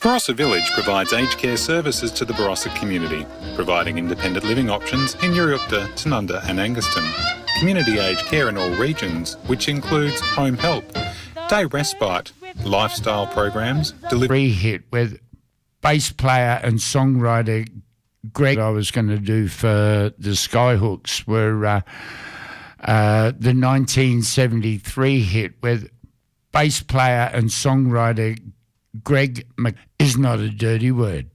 Barossa Village provides aged care services to the Barossa community, providing independent living options in Uriukta, Tanunda and Anguston. Community aged care in all regions, which includes home help, day respite, lifestyle programs, delivery hit with bass player and songwriter Greg. I was going to do for the Skyhooks were the 1973 hit with bass player and songwriter Greg is not a dirty word.